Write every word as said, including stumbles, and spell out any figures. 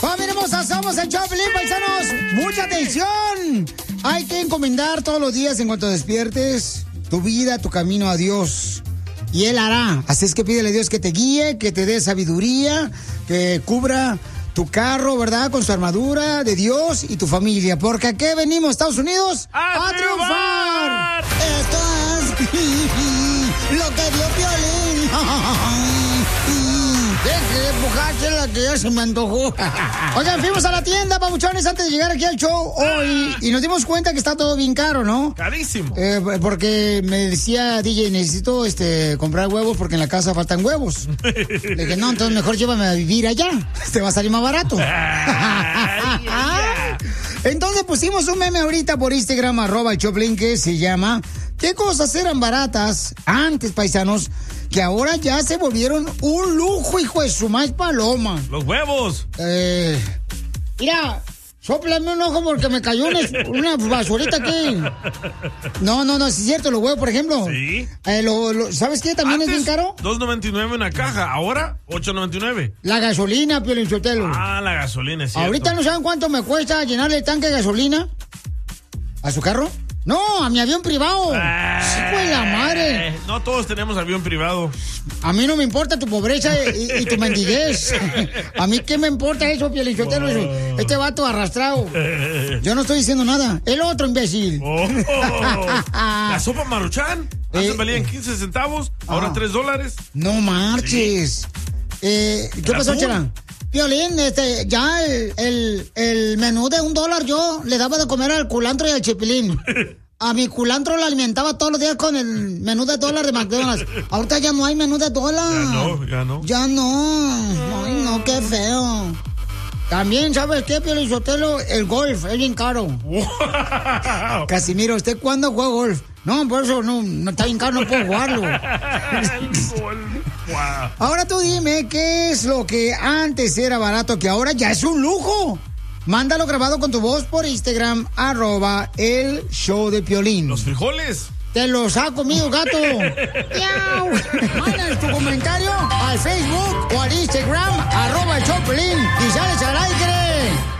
¡Familia hermosa! ¡Somos el Choplin, paisanos! ¡Mucha atención! Hay que encomendar todos los días en cuanto despiertes tu vida, tu camino a Dios. Y Él hará. Así es que pídele a Dios que te guíe, que te dé sabiduría, que cubra tu carro, ¿verdad? Con su armadura de Dios y tu familia. Porque aquí venimos, Estados Unidos, ¡a, a triunfar! Esto es lo que dio Piolín. Deje de empujarse la que ya se me antojó. Oigan, fuimos a la tienda, papuchones, antes de llegar aquí al show hoy. Y nos dimos cuenta que está todo bien caro, ¿no? Carísimo. Eh, porque me decía D J, necesito este, comprar huevos porque en la casa faltan huevos. Le dije, no, entonces mejor llévame a vivir allá. Te va a salir más barato. Ay, ay. Entonces pusimos un meme ahorita por Instagram, arroba el Choplin, que se llama ¿qué cosas eran baratas antes, paisanos, que ahora ya se volvieron un lujo, hijo de su maíz paloma? Los huevos. Eh, mira, sóplame un ojo porque me cayó una, una basurita aquí. No, no, no, sí es cierto, los huevos, por ejemplo. Sí. Eh, lo, lo, ¿Sabes qué? También Antes, es bien caro. dos noventa y nueve una caja, ahora ocho noventa y nueve. La gasolina, Piolín Sotelo. Ah, la gasolina, es cierto. Ahorita no saben cuánto me cuesta llenarle el tanque de gasolina a su carro. No, a mi avión privado. Hijo de la madre. No todos tenemos avión privado. A mí no me importa tu pobreza y, y tu mendiguez. A mí qué me importa eso, Pielichotelo. Wow. Este vato arrastrado. Yo no estoy diciendo nada. El otro imbécil. Oh, oh. La sopa Maruchan. Antes eh, valían quince centavos, ahora ah, tres dólares. No marches. Sí. Eh, ¿Qué pasó, Chela? Piolín, este, ya el, el, el menú de un dólar yo le daba de comer al culantro y al chipilín. A mi culantro lo alimentaba todos los días con el menú de dólar de McDonald's. Ahorita ya no hay menú de dólar. Ya no, ya no. Ya no. Ay, no, qué feo. También, ¿sabes qué, Piolín Sotelo? El golf es bien caro. Wow. Casimiro, ¿usted cuándo juega golf? No, por eso no, no está bien caro, no puedo jugarlo. Wow. Ahora tú dime, ¿qué es lo que antes era barato que ahora ya es un lujo? Mándalo grabado con tu voz por Instagram, arroba el show de Piolín. Los frijoles. Te los ha comido, gato. Manda tu comentario al Facebook o al Instagram, arroba el show de Piolín, y sales al aire.